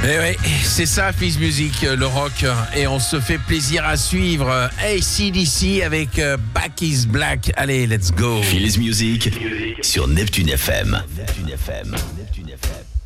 Eh oui, c'est ça, Fizz Music, le rock. Et on se fait plaisir à suivre. AC/DC avec Back is Black. Allez, let's go. Fizz Music sur Neptune FM. Neptune FM. Neptune FM.